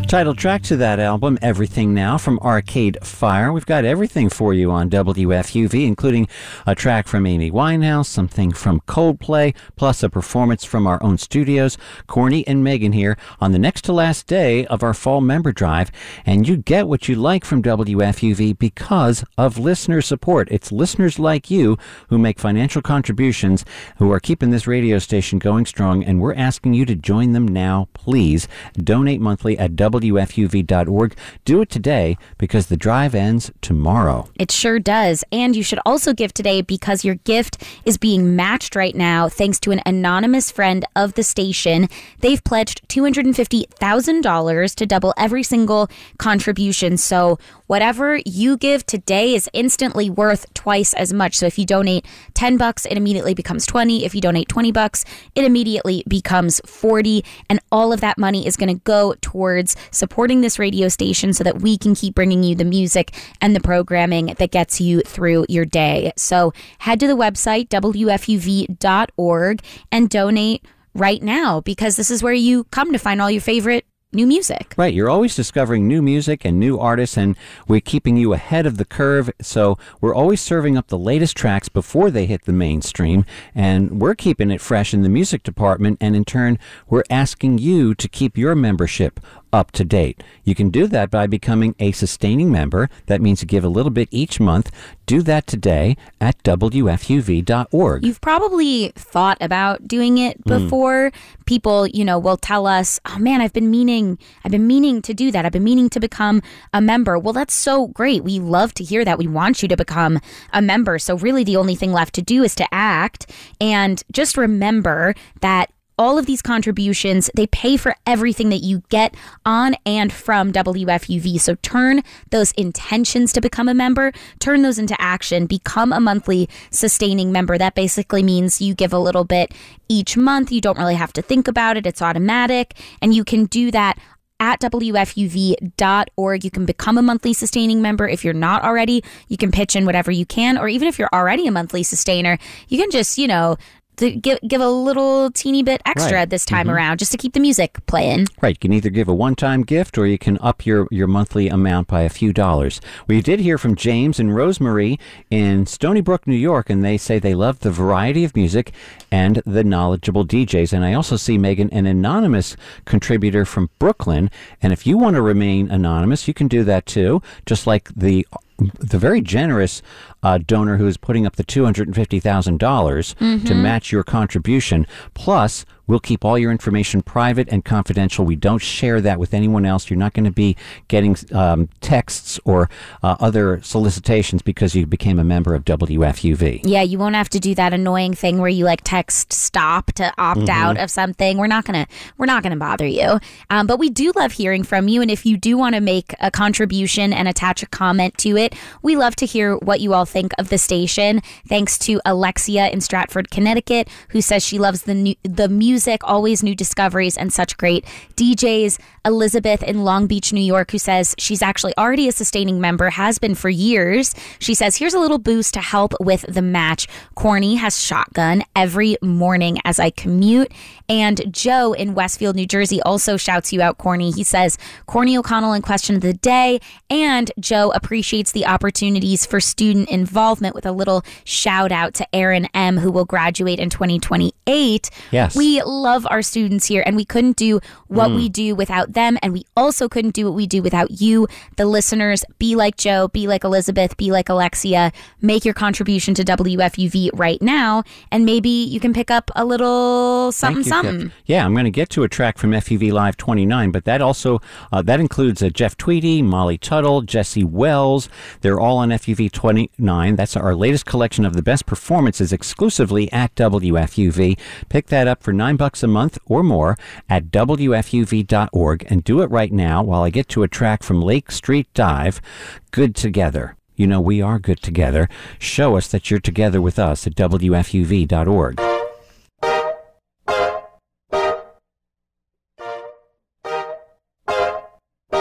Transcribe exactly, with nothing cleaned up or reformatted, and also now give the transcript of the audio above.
Title track to that album, Everything Now, from Arcade Fire. We've got everything for you on W F U V, including a track from Amy Winehouse, something from Coldplay, plus a performance from our own studios. Corny and Megan here on the next to last day of our fall member drive, and you get what you like from W F U V because of listener support. It's listeners like you who make financial contributions, who are keeping this radio station going strong, and we're asking you to join them now. Please donate monthly at W F U V dot org. Do it today because the drive ends tomorrow. It sure does. And you should also give today because your gift is being matched right now thanks to an anonymous friend of the station. They've pledged two hundred fifty thousand dollars to double every single contribution. So whatever you give today is instantly worth twice as much. So if you donate ten bucks, it immediately becomes twenty. If you donate twenty bucks, it immediately becomes forty. And all of that money is going to go towards supporting this radio station so that we can keep bringing you the music and the programming that gets you through your day. So head to the website, W F U V dot org, and donate right now because this is where you come to find all your favorite new music. Right. You're always discovering new music and new artists, and we're keeping you ahead of the curve. So we're always serving up the latest tracks before they hit the mainstream, and we're keeping it fresh in the music department. And in turn, we're asking you to keep your membership up to date. You can do that by becoming a sustaining member. That means you give a little bit each month. Do that today at W F U V dot org. You've probably thought about doing it before. Mm. People, you know, will tell us, oh man, I've been meaning, I've been meaning to do that. I've been meaning to become a member. Well, that's so great. We love to hear that. We want you to become a member. So really the only thing left to do is to act. And just remember that all of these contributions, they pay for everything that you get on and from W F U V. So turn those intentions to become a member, turn those into action, become a monthly sustaining member. That basically means you give a little bit each month. You don't really have to think about it. It's automatic. And you can do that at W F U V dot org. You can become a monthly sustaining member. If you're not already, you can pitch in whatever you can. Or even if you're already a monthly sustainer, you can just, you know, to give give a little teeny bit extra right. this time mm-hmm. around just to keep the music playing. Right. You can either give a one-time gift or you can up your, your monthly amount by a few dollars. We did hear from James and Rosemary in Stony Brook, New York, and they say they love the variety of music and the knowledgeable D Js. And I also see, Megan, an anonymous contributor from Brooklyn. And if you want to remain anonymous, you can do that too, just like the the very generous uh, donor who is putting up the two hundred fifty thousand dollars mm-hmm. to match your contribution. Plus, we'll keep all your information private and confidential. We don't share that with anyone else. You're not going to be getting um, texts or uh, other solicitations because you became a member of W F U V. Yeah, you won't have to do that annoying thing where you like text stop to opt mm-hmm. out of something. We're not gonna we're not gonna bother you. Um, but we do love hearing from you, and if you do want to make a contribution and attach a comment to it, we love to hear what you all think of the station. Thanks to Alexia in Stratford, Connecticut, who says she loves the new, the music, always new discoveries, and such great D Js. Elizabeth in Long Beach, New York, who says she's actually already a sustaining member, has been for years. She says, here's a little boost to help with the match. Corny has Shotgun every morning as I commute. And Joe in Westfield, New Jersey also shouts you out, Corny. He says, Corny O'Connell in Question of the Day. And Joe appreciates the opportunities for student involvement with a little shout out to Aaron M., who will graduate in twenty twenty-eight. Yes. We love our students here, and we couldn't do what mm. we do without them, and we also couldn't do what we do without you, the listeners. Be like Joe, be like Elizabeth, be like Alexia. Make your contribution to W F U V right now, and maybe you can pick up a little something, you, something. Jeff. Yeah, I'm going to get to a track from F U V Live twenty-nine, but that also uh, that includes uh, Jeff Tweedy, Molly Tuttle, Jesse Wells. They're all on F U V twenty-nine. That's our latest collection of the best performances exclusively at W F U V. Pick that up for nine bucks a month or more at W F U V dot org, and do it right now while I get to a track from Lake Street Dive, Good Together. You know, we are good together. Show us that you're together with us at W F U V dot org.